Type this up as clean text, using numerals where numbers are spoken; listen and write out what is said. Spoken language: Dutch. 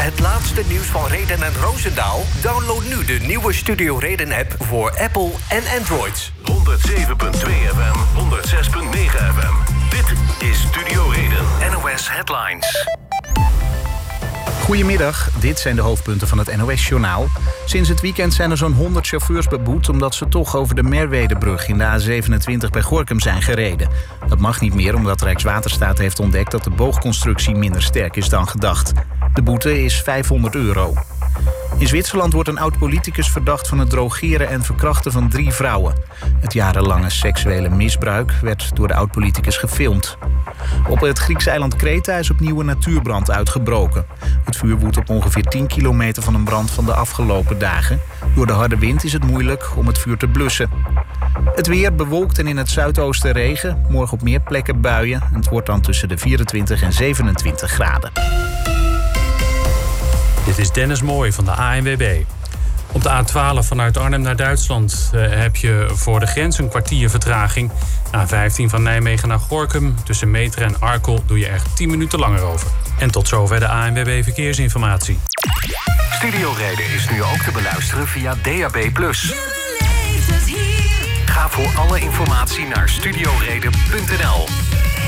Het laatste nieuws van Reden en Roosendaal? Download nu de nieuwe Studio Reden-app voor Apple en Android. 107.2 FM, 106.9 FM. Dit is Studio Reden, NOS Headlines. Goedemiddag, dit zijn de hoofdpunten van het NOS-journaal. Sinds het weekend zijn er zo'n 100 chauffeurs beboet omdat ze toch over de Merwedebrug in de A27 bij Gorinchem zijn gereden. Dat mag niet meer omdat Rijkswaterstaat heeft ontdekt dat de boogconstructie minder sterk is dan gedacht. De boete is €500. In Zwitserland wordt een oud-politicus verdacht van het drogeren en verkrachten van 3 vrouwen. Het jarenlange seksuele misbruik werd door de oud-politicus gefilmd. Op het Griekse eiland Kreta is opnieuw een natuurbrand uitgebroken. Het vuur woedt op ongeveer 10 kilometer van een brand van de afgelopen dagen. Door de harde wind is het moeilijk om het vuur te blussen. Het weer bewolkt en in het zuidoosten regen. Morgen op meer plekken buien. Het wordt dan tussen de 24 en 27 graden. Dit is Dennis Mooij van de ANWB. Op de A12 vanuit Arnhem naar Duitsland heb je voor de grens een kwartier vertraging. A15 van Nijmegen naar Gorinchem tussen Meteren en Arkel doe je er 10 minuten langer over. En tot zover de ANWB Verkeersinformatie. Studio Reden is nu ook te beluisteren via DAB+. Ga voor alle informatie naar studioreden.nl.